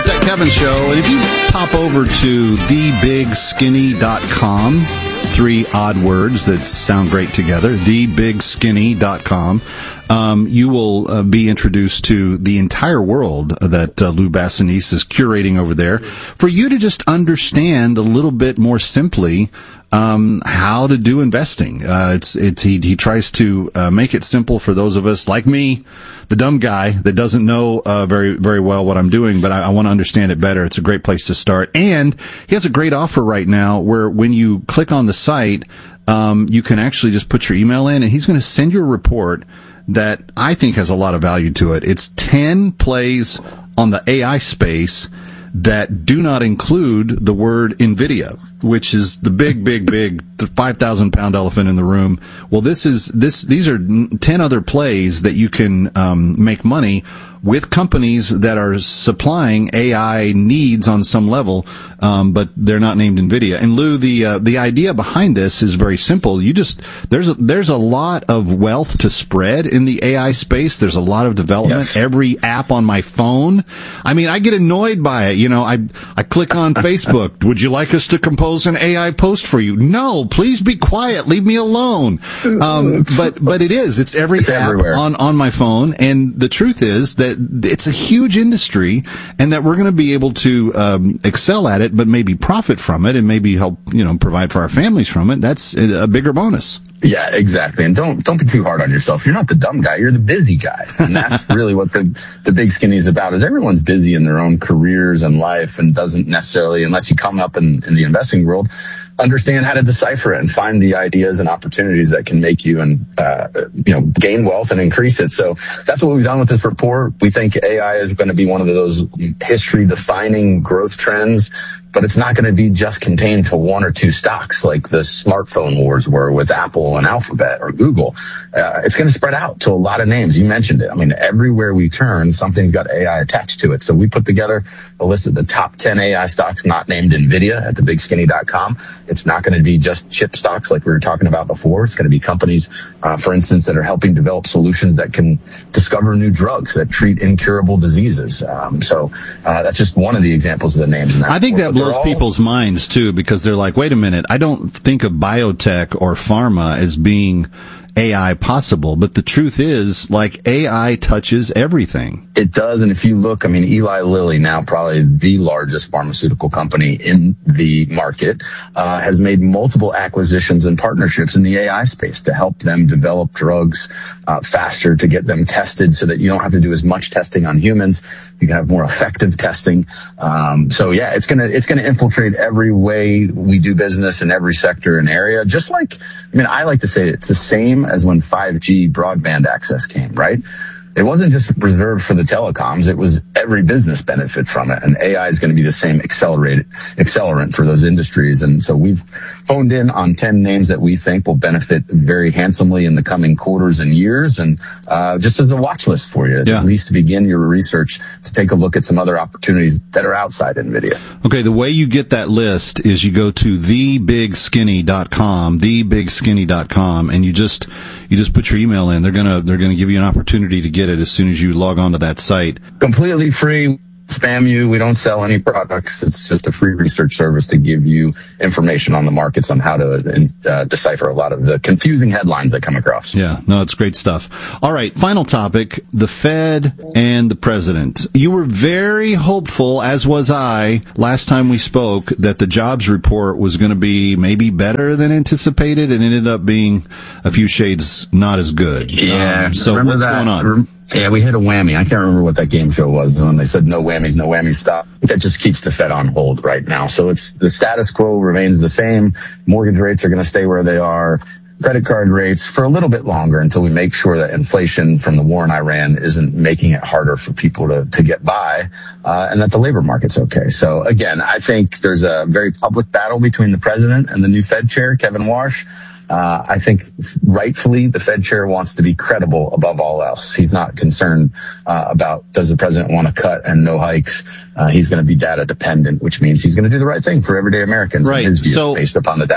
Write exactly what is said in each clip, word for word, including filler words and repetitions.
It's that Kevin Show, and if you pop over to the big skinny dot com, three odd words that sound great together, the big skinny dot com, um, you will uh, be introduced to the entire world that uh, Lou Bassanese is curating over there for you to just understand a little bit more simply um, how to do investing. Uh, it's, it's, he, he tries to uh, make it simple for those of us like me, the dumb guy that doesn't know uh, very, very well what I'm doing, but I, I want to understand it better. It's a great place to start. And he has a great offer right now where when you click on the site, um, you can actually just put your email in, and he's going to send you a report that I think has a lot of value to it. It's ten plays on the A I space that do not include the word NVIDIA, which is the big, big, big five thousand pound elephant in the room. Well, this is, this, these are ten other plays that you can, um, make money with companies that are supplying A I needs on some level, um, but they're not named NVIDIA. And Lou, the uh, the idea behind this is very simple. You just there's a, there's a lot of wealth to spread in the A I space. There's a lot of development. Yes. Every app on my phone. I mean, I get annoyed by it. You know, I I click on Facebook. Would you like us to compose an A I post for you? No, please be quiet. Leave me alone. Um, but but it is. It's every It's app everywhere. on on my phone. And the truth is that it's a huge industry, and that we're going to be able to um, excel at it, but maybe profit from it, and maybe help, you know, provide for our families from it. That's a bigger bonus. Yeah, exactly. And don't don't be too hard on yourself. You're not the dumb guy. You're the busy guy. And that's really what the the big skinny is about. Is everyone's busy in their own careers and life, and doesn't necessarily, unless you come up in, in the investing world, understand how to decipher it and find the ideas and opportunities that can make you and uh, you know gain wealth and increase it. So that's what we've done with this report. We think A I is going to be one of those history-defining growth trends, but it's not going to be just contained to one or two stocks like the smartphone wars were with Apple and Alphabet or Google. Uh, it's going to spread out to a lot of names. You mentioned it. I mean, everywhere we turn, something's got A I attached to it. So we put together a list of the top ten A I stocks not named NVIDIA at the big skinny dot com. It's not going to be just chip stocks like we were talking about before. It's going to be companies, uh, for instance, that are helping develop solutions that can discover new drugs that treat incurable diseases. Um, so uh, that's just one of the examples of the names in that I think report. that blows all people's minds, too, because they're like, wait a minute, I don't think of biotech or pharma as being A I possible, but the truth is, like, A I touches everything. It does, and if you look, I mean, Eli Lilly, now probably the largest pharmaceutical company in the market, uh, has made multiple acquisitions and partnerships in the A I space to help them develop drugs uh, faster, to get them tested so that you don't have to do as much testing on humans. You can have more effective testing. Um, so yeah, it's gonna it's gonna infiltrate every way we do business in every sector and area. Just like, I mean, I like to say it's the same as when five G broadband access came, right? It wasn't just reserved for the telecoms. It was every business benefit from it. And A I is going to be the same accelerated accelerant for those industries. And so we've honed in on ten names that we think will benefit very handsomely in the coming quarters and years. And uh, just as a watch list for you, Yeah. at least to begin your research, to take a look at some other opportunities that are outside NVIDIA. Okay, the way you get that list is you go to the big skinny dot com, the big skinny dot com, and you just you just put your email in. They're gonna they're gonna give you an opportunity to get it as soon as you log on to that site. Completely free. Spam you. We don't sell any products. It's just a free research service to give you information on the markets on how to uh, decipher a lot of the confusing headlines that come across. Yeah, no, it's great stuff. All right, final topic, the Fed and the president. You were very hopeful, as was I, last time we spoke, that the jobs report was going to be maybe better than anticipated, and it ended up being a few shades not as good. Yeah. Um, so remember what's that? going on? Yeah, we hit a whammy. I can't remember what that game show was when they said no whammies, no whammies, stop. That just keeps the Fed on hold right now. So it's the status quo remains the same. Mortgage rates are going to stay where they are. Credit card rates for a little bit longer until we make sure that inflation from the war in Iran isn't making it harder for people to, to get by, uh, and that the labor market's okay. So again, I think there's a very public battle between the president and the new Fed chair, Kevin Warsh. Uh, I think rightfully the Fed chair wants to be credible above all else. He's not concerned uh, about does the president want to cut and no hikes. Uh, he's going to be data dependent, which means he's going to do the right thing for everyday Americans. Right. In his view, So based upon the data.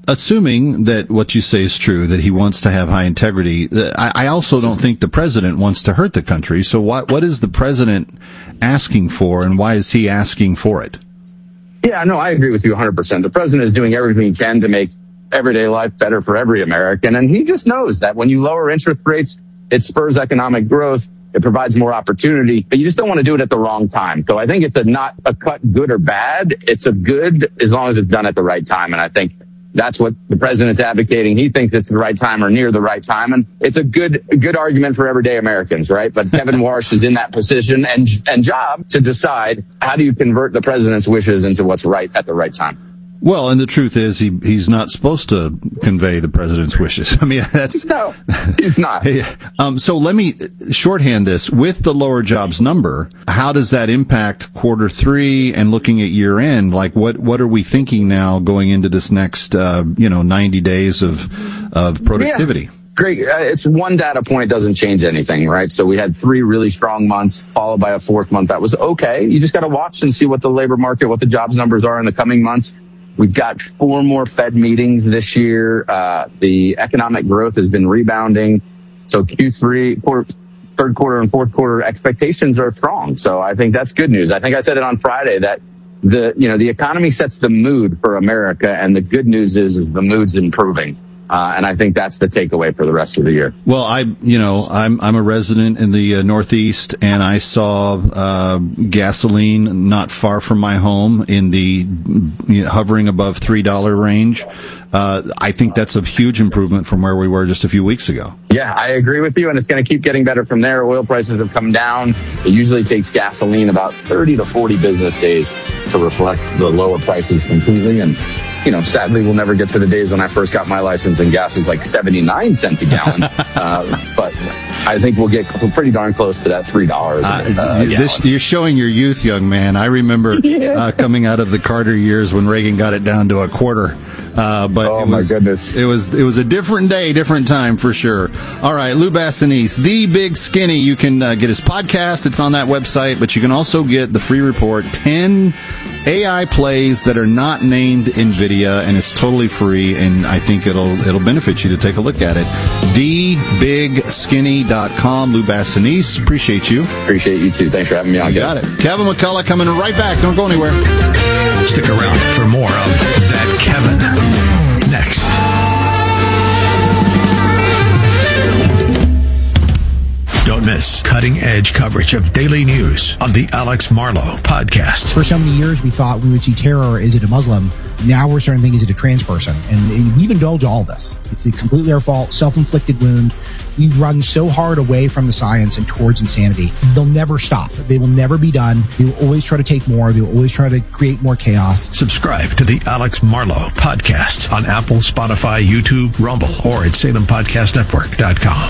assuming that what you say is true, that he wants to have high integrity, I, I also don't think the president wants to hurt the country. So what, what is the president asking for, and why is he asking for it? Yeah, no, I agree with you one hundred percent. The president is doing everything he can to make everyday life better for every American. And he just knows that when you lower interest rates, it spurs economic growth. It provides more opportunity, but you just don't want to do it at the wrong time. So I think it's a not a cut good or bad. It's a good as long as it's done at the right time. And I think that's what the president's advocating. He thinks it's the right time or near the right time. And it's a good, a good argument for everyday Americans, right? But Kevin Warsh is in that position and, and job to decide how do you convert the president's wishes into what's right at the right time. Well, and the truth is, he he's not supposed to convey the president's wishes. I mean, that's no, he's not. um, so let me shorthand this with the lower jobs number. How does that impact quarter three and looking at year end? Like, what what are we thinking now going into this next, uh, you know, ninety days of of productivity? Yeah. Great. Uh, it's one data point doesn't change anything, right? So we had three really strong months followed by a fourth month that was okay. You just got to watch and see what the labor market, what the jobs numbers are in the coming months. We've got four more Fed meetings this year. Uh, the economic growth has been rebounding. So Q three, quarter, third quarter and fourth quarter expectations are strong. So I think that's good news. I think I said it on Friday that the, you know, the economy sets the mood for America, and the good news is, is the mood's improving. Uh, and I think that's the takeaway for the rest of the year. Well, I, you know, I'm, I'm a resident in the uh, Northeast, and I saw, uh, gasoline not far from my home in the, you know, hovering above three dollars range. Uh, I think that's a huge improvement from where we were just a few weeks ago. Yeah, I agree with you, and it's going to keep getting better from there. Oil prices have come down. It usually takes gasoline about thirty to forty business days to reflect the lower prices completely. And, you know, sadly, we'll never get to the days when I first got my license and gas was like seventy-nine cents a gallon. uh, but I think we'll get pretty darn close to that three dollars uh, uh, this, You're showing your youth, young man. I remember yeah. uh, coming out of the Carter years when Reagan got it down to a quarter. Uh, but oh it was, my goodness. It was, it was a different day, different time for sure. All right. Lou Bassanese, The Big Skinny. You can uh, get his podcast. It's on that website, but you can also get the free report, ten A I plays that are not named NVIDIA, and it's totally free. And I think it'll, it'll benefit you to take a look at it. the big skinny dot com. Lou Bassanese. Appreciate you. Appreciate you too. Thanks for having me on. You got it. Kevin McCullough coming right back. Don't go anywhere. Stick around for more of That Kevin next. Don't miss cutting-edge coverage of daily news on the Alex Marlow podcast. For so many years, we thought we would see terror. Is it a Muslim? Now we're starting to think, is it a trans person? And we've indulged all this. It's completely our fault, self-inflicted wound. We've run so hard away from the science and towards insanity. They'll never stop. They will never be done. They will always try to take more. They will always try to create more chaos. Subscribe to the Alex Marlow podcast on Apple, Spotify, YouTube, Rumble, or at Salem Podcast Network dot com.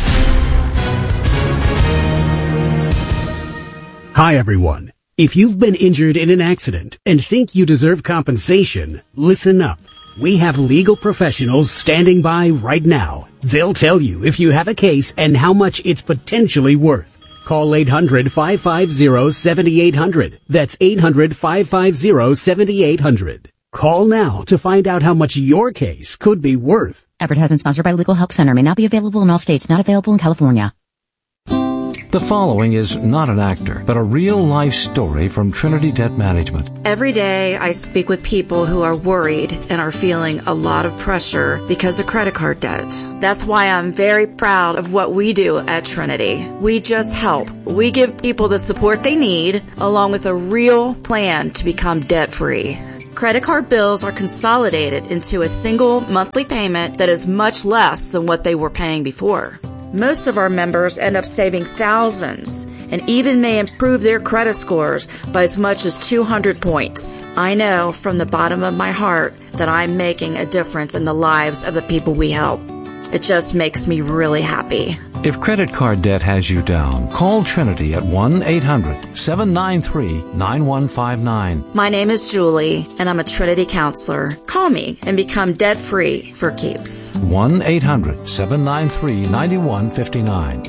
Hi, everyone. If you've been injured in an accident and think you deserve compensation, listen up. We have legal professionals standing by right now. They'll tell you if you have a case and how much it's potentially worth. Call eight hundred, five five zero, seven eight zero zero. That's eight hundred, five five zero, seven eight zero zero. Call now to find out how much your case could be worth. Advertisement sponsored by Legal Help Center. May not be available in all states. Not available in California. The following is not an actor, but a real-life story from Trinity Debt Management. Every day I speak with people who are worried and are feeling a lot of pressure because of credit card debt. That's why I'm very proud of what we do at Trinity. We just help. We give people the support they need, along with a real plan to become debt-free. Credit card bills are consolidated into a single monthly payment that is much less than what they were paying before. Most of our members end up saving thousands and even may improve their credit scores by as much as two hundred points. I know from the bottom of my heart that I'm making a difference in the lives of the people we help. It just makes me really happy. If credit card debt has you down, call Trinity at one eight hundred, seven nine three, nine one five nine. My name is Julie, and I'm a Trinity counselor. Call me and become debt-free for keeps. one eight hundred, seven nine three, nine one five nine.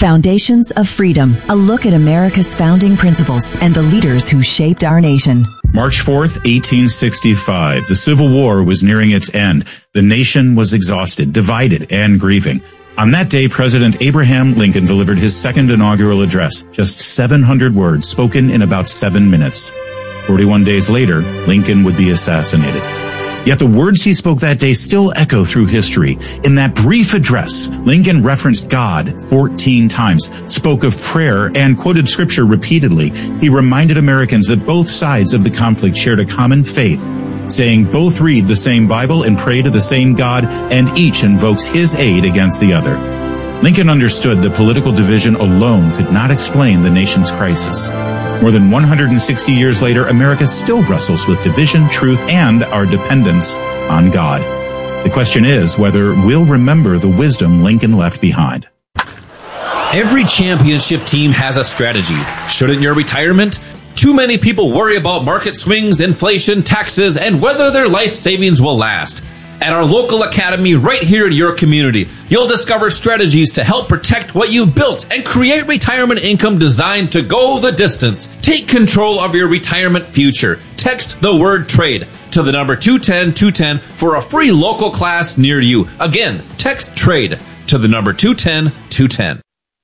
Foundations of Freedom, a look at America's founding principles and the leaders who shaped our nation. March fourth, eighteen sixty-five. The Civil War was nearing its end. The nation was exhausted, divided, and grieving. On that day, President Abraham Lincoln delivered his second inaugural address, just seven hundred words spoken in about seven minutes. forty-one days later, Lincoln would be assassinated. Yet the words he spoke that day still echo through history. In that brief address, Lincoln referenced God fourteen times, spoke of prayer, and quoted scripture repeatedly. He reminded Americans that both sides of the conflict shared a common faith, saying both read the same Bible and pray to the same God, and each invokes his aid against the other. Lincoln understood that political division alone could not explain the nation's crisis. More than one hundred sixty years later, America still wrestles with division, truth, and our dependence on God. The question is whether we'll remember the wisdom Lincoln left behind. Every championship team has a strategy. Shouldn't your retirement? Too many people worry about market swings, inflation, taxes, and whether their life savings will last. At our local academy right here in your community, you'll discover strategies to help protect what you've built and create retirement income designed to go the distance. Take control of your retirement future. Text the word trade to the number two one zero two one zero for a free local class near you. Again, text trade to the number two one zero two one zero.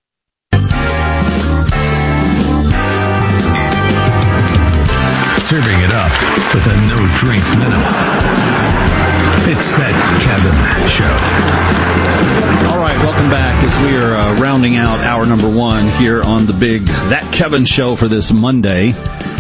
Serving it up with a no-drink minimum. It's That Kevin Show. All right, welcome back as we are uh, rounding out hour number one here on the big That Kevin Show for this Monday.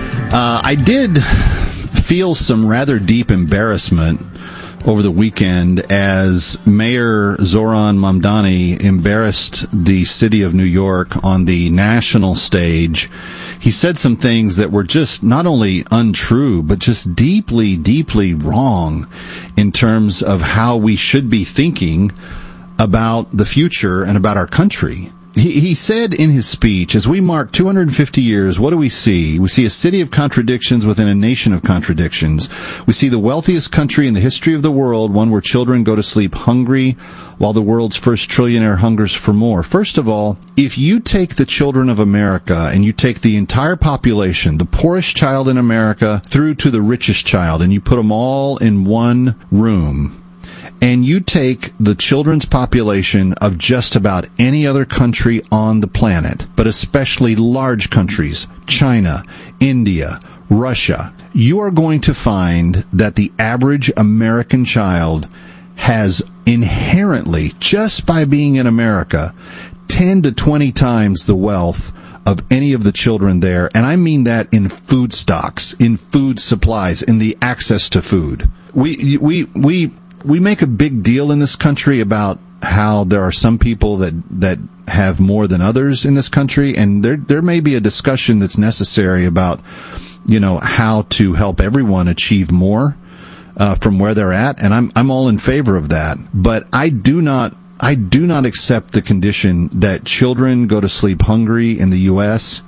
Uh, I did feel some rather deep embarrassment over the weekend as Mayor Zoran Mamdani embarrassed the city of New York on the national stage. He said some things that were just not only untrue, but just deeply, deeply wrong in terms of how we should be thinking about the future and about our country. He, he said in his speech, as we mark two hundred fifty years, what do we see? We see a city of contradictions within a nation of contradictions. We see the wealthiest country in the history of the world, one where children go to sleep hungry, while the world's first trillionaire hungers for more. First of all, if you take the children of America and you take the entire population, the poorest child in America through to the richest child, and you put them all in one room, and you take the children's population of just about any other country on the planet, but especially large countries, China, India, Russia, you are going to find that the average American child has inherently, just by being in America, ten to twenty times the wealth of any of the children there. And I mean that in food stocks, in food supplies, in the access to food. We, we, we, we make a big deal in this country about how there are some people that, that have more than others in this country. And there, there may be a discussion that's necessary about, you know, how to help everyone achieve more, uh, from where they're at. And I'm, I'm all in favor of that. But I do not, I do not accept the condition that children go to sleep hungry in the U S.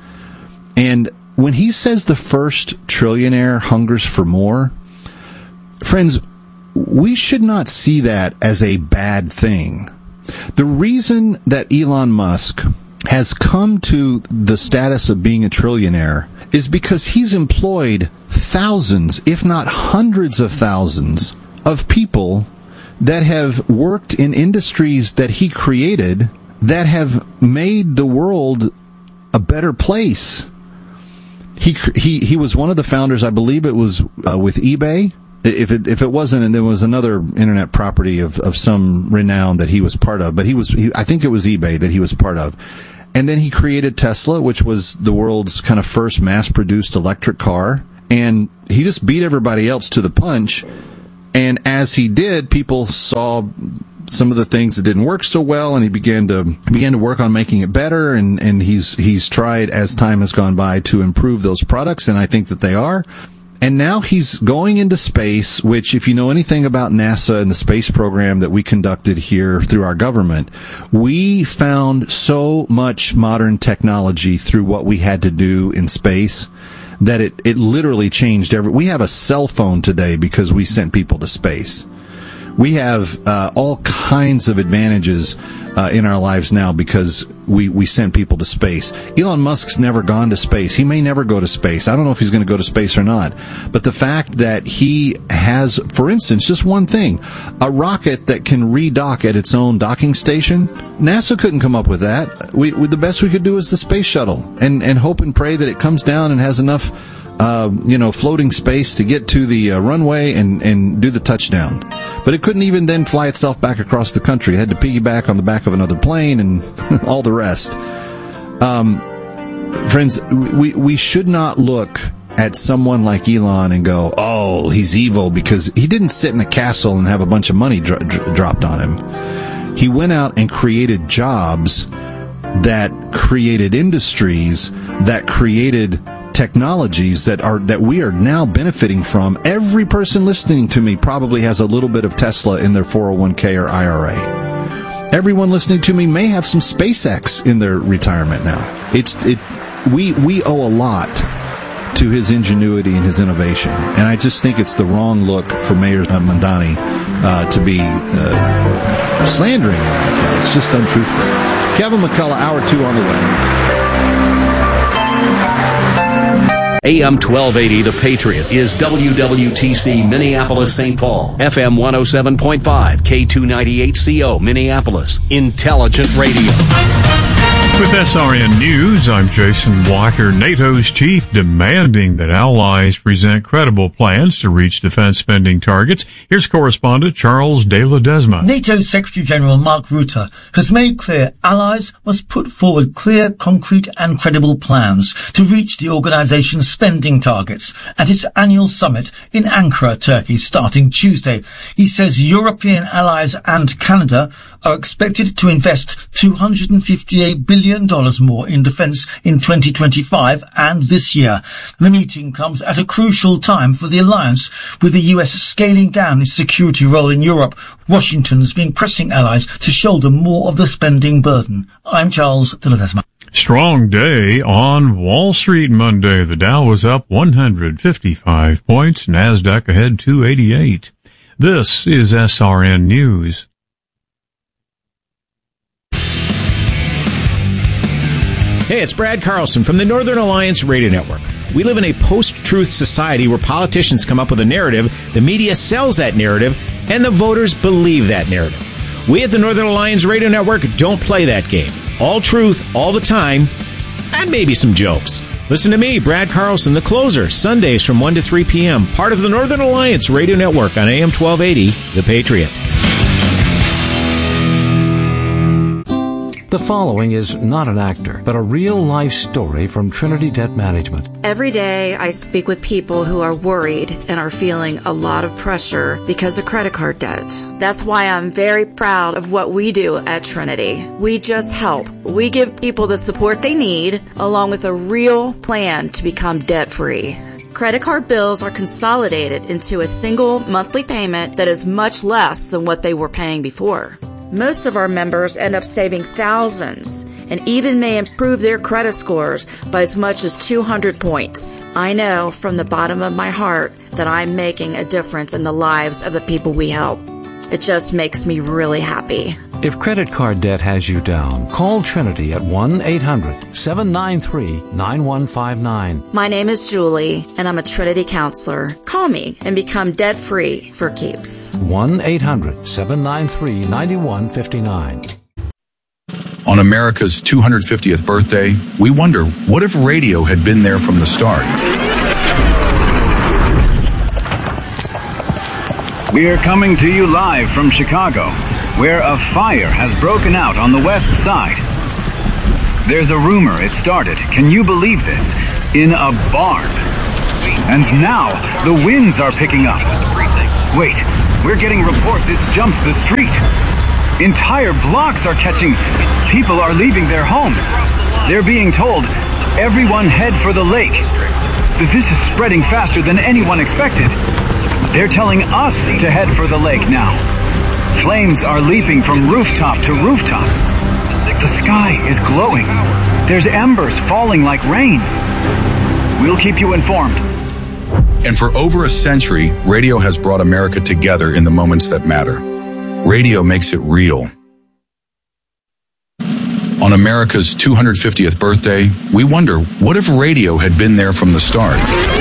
And when he says the first trillionaire hungers for more, friends, we should not see that as a bad thing. The reason that Elon Musk has come to the status of being a trillionaire is because he's employed thousands, if not hundreds of thousands, of people that have worked in industries that he created that have made the world a better place. He he he was one of the founders, I believe it was uh, with eBay. If it if it wasn't, and there was another internet property of, of some renown that he was part of, but he was he, I think it was eBay that he was part of. And then he created Tesla, which was the world's kind of first mass-produced electric car. And he just beat everybody else to the punch. And as he did, people saw some of the things that didn't work so well, and he began to began to work on making it better. And, and he's he's tried, as time has gone by, to improve those products, and I think that they are. And now he's going into space, which, if you know anything about NASA and the space program that we conducted here through our government, we found so much modern technology through what we had to do in space that it, it literally changed every... We have a cell phone today because we sent people to space. We have uh, all kinds of advantages uh, in our lives now because we, we send people to space. Elon Musk's never gone to space. He may never go to space. I don't know if he's going to go to space or not. But the fact that he has, for instance, just one thing, a rocket that can redock at its own docking station, NASA couldn't come up with that. We, we the best we could do is the space shuttle and, and hope and pray that it comes down and has enough Uh, you know, floating space to get to the uh, runway and, and do the touchdown. But it couldn't even then fly itself back across the country. It had to piggyback on the back of another plane and all the rest. Um, friends, we, we should not look at someone like Elon and go, oh, he's evil, because he didn't sit in a castle and have a bunch of money dro- dro- dropped on him. He went out and created jobs that created industries, that created technologies that are that we are now benefiting from. Every person listening to me probably has a little bit of Tesla in their four oh one k or I R A. Everyone listening to me may have some SpaceX in their retirement now. It's it we we owe a lot to his ingenuity and his innovation, and I just think it's the wrong look for Mayor Mamdani uh, to be uh, slandering him like that. It's just untruthful. Kevin McCullough, hour two on the way. A M twelve eighty, The Patriot, is W W T C Minneapolis, Saint Paul. F M one oh seven point five, K two ninety-eight C O, Minneapolis. Intelligent radio. With S R N News, I'm Jason Walker. NATO's chief demanding that allies present credible plans to reach defense spending targets. Here's correspondent Charles de Ledesma. NATO Secretary General Mark Rutte has made clear allies must put forward clear, concrete and credible plans to reach the organization's spending targets at its annual summit in Ankara, Turkey, starting Tuesday. He says European allies and Canada are expected to invest two hundred fifty-eight billion dollars more in defense in twenty twenty-five and this year. The meeting comes at a crucial time for the alliance, with the U S scaling down its security role in Europe. Washington's been pressing allies to shoulder more of the spending burden. I'm Charles de Ledesma. Strong day on Wall Street Monday. The Dow was up one hundred fifty-five points. NASDAQ ahead two eighty-eight. This is S R N News. Hey, it's Brad Carlson from the Northern Alliance Radio Network. We live in a post-truth society where politicians come up with a narrative, the media sells that narrative, and the voters believe that narrative. We at the Northern Alliance Radio Network don't play that game. All truth, all the time, and maybe some jokes. Listen to me, Brad Carlson, the closer, Sundays from one to three p.m., part of the Northern Alliance Radio Network on A M twelve eighty, The Patriot. The following is not an actor, but a real-life story from Trinity Debt Management. Every day I speak with people who are worried and are feeling a lot of pressure because of credit card debt. That's why I'm very proud of what we do at Trinity. We just help. We give people the support they need, along with a real plan to become debt-free. Credit card bills are consolidated into a single monthly payment that is much less than what they were paying before. Most of our members end up saving thousands and even may improve their credit scores by as much as two hundred points. I know from the bottom of my heart that I'm making a difference in the lives of the people we help. It just makes me really happy. If credit card debt has you down, call Trinity at one eight hundred seven nine three nine one five nine. My name is Julie, and I'm a Trinity counselor. Call me and become debt-free for keeps. one eight hundred seven nine three nine one five nine. On America's two hundred fiftieth birthday, we wonder, what if radio had been there from the start? We are coming to you live from Chicago, where a fire has broken out on the west side. There's a rumor it started, can you believe this, in a barn. And now, the winds are picking up. Wait, we're getting reports it's jumped the street. Entire blocks are catching. People are leaving their homes. They're being told, everyone head for the lake. This is spreading faster than anyone expected. They're telling us to head for the lake now. Flames are leaping from rooftop to rooftop. The sky is glowing. There's embers falling like rain. We'll keep you informed. And for over a century, radio has brought America together in the moments that matter. Radio makes it real. On America's two hundred fiftieth birthday, we wonder, what if radio had been there from the start?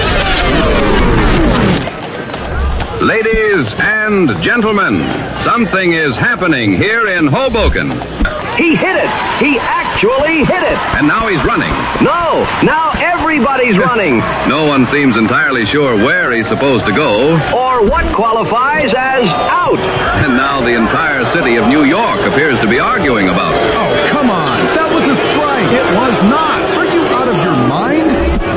Ladies and gentlemen, something is happening here in Hoboken. He hit it! He actually hit it! And now he's running. No! Now everybody's running! No one seems entirely sure where he's supposed to go. Or what qualifies as out! And now the entire city of New York appears to be arguing about it. Oh, come on! That was a strike! It was not! Are you out of your mind?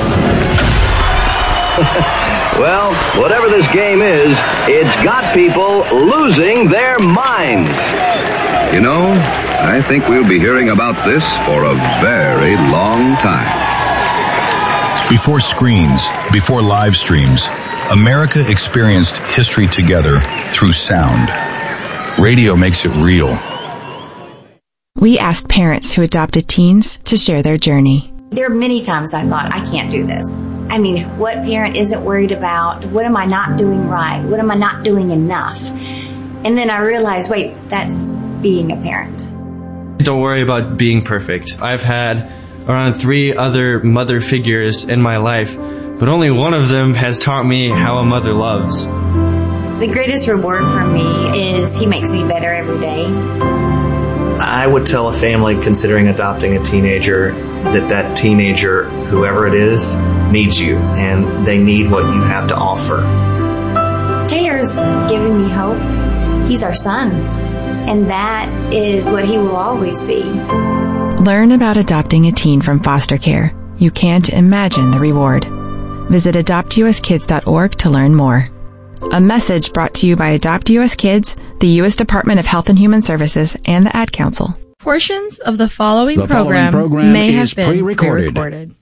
Well, whatever this game is, it's got people losing their minds. You know, I think we'll be hearing about this for a very long time. Before screens, before live streams, America experienced history together through sound. Radio makes it real. We asked parents who adopted teens to share their journey. There are many times I thought, I can't do this. I mean, what parent isn't worried about? What am I not doing right? What am I not doing enough? And then I realized, wait, that's being a parent. Don't worry about being perfect. I've had around three other mother figures in my life, but only one of them has taught me how a mother loves. The greatest reward for me is he makes me better every day. I would tell a family considering adopting a teenager that that teenager, whoever it is, needs you, and they need what you have to offer. Taylor's given me hope. He's our son, and that is what he will always be. Learn about adopting a teen from foster care. You can't imagine the reward. Visit adopt u s kids dot org to learn more. A message brought to you by Adopt U S Kids, the U S Department of Health and Human Services, and the Ad Council. Portions of the following, the program, following program may is have been pre-recorded. pre-recorded.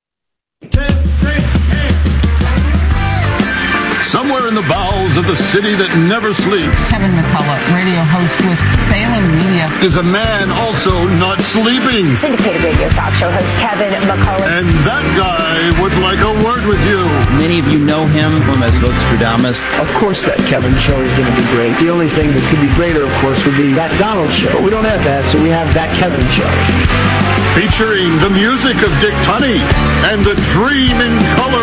Somewhere in the bowels of the city that never sleeps, Kevin McCullough, radio host with Salem Media, is a man also not sleeping. Syndicated radio talk show host Kevin McCullough. And that guy would like a word with you. Many of you know him from as Nostradamus. Of course that Kevin show is going to be great. The only thing that could be greater, of course, would be that Donald show. But we don't have that, so we have that Kevin show. Featuring the music of Dick Tunney and the Dream in Color